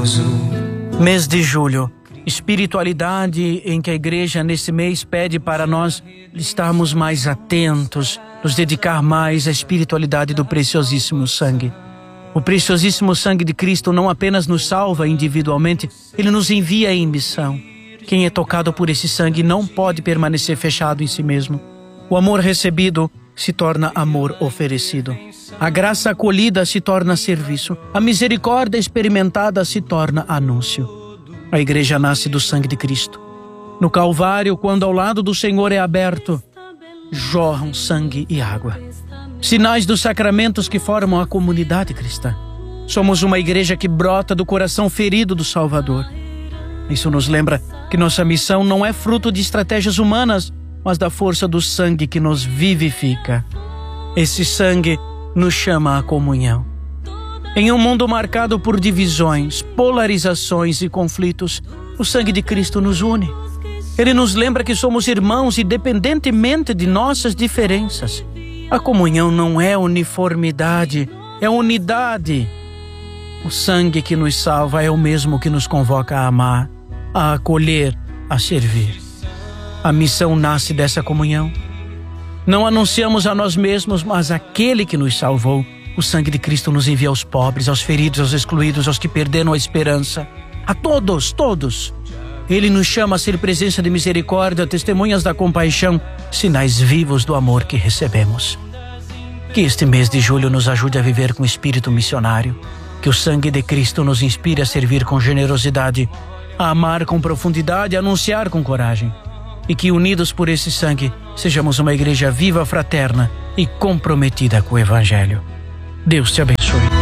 Mês de julho, espiritualidade em que a igreja nesse mês pede para nós estarmos mais atentos, nos dedicar mais à espiritualidade do preciosíssimo sangue. O preciosíssimo sangue de Cristo não apenas nos salva individualmente, ele nos envia em missão. Quem é tocado por esse sangue não pode permanecer fechado em si mesmo. O amor recebido se torna amor oferecido. A graça acolhida se torna serviço. A misericórdia experimentada se torna anúncio. A igreja nasce do sangue de Cristo. No Calvário, quando ao lado do Senhor é aberto, jorram sangue e água. Sinais dos sacramentos que formam a comunidade cristã. Somos uma igreja que brota do coração ferido do Salvador. Isso nos lembra que nossa missão não é fruto de estratégias humanas, mas da força do sangue que nos vivifica. Esse sangue nos chama à comunhão. Em um mundo marcado por divisões, polarizações e conflitos, o sangue de Cristo nos une. Ele nos lembra que somos irmãos independentemente de nossas diferenças. A comunhão não é uniformidade, é unidade. O sangue que nos salva é o mesmo que nos convoca a amar, a acolher, a servir. A missão nasce dessa comunhão. Não anunciamos a nós mesmos, mas aquele que nos salvou. O sangue de Cristo nos envia aos pobres, aos feridos, aos excluídos, aos que perderam a esperança. A todos, todos. Ele nos chama a ser presença de misericórdia, testemunhas da compaixão, sinais vivos do amor que recebemos. Que este mês de julho nos ajude a viver com espírito missionário. Que o sangue de Cristo nos inspire a servir com generosidade, a amar com profundidade, a anunciar com coragem. E que, unidos por esse sangue, sejamos uma igreja viva, fraterna e comprometida com o Evangelho. Deus te abençoe.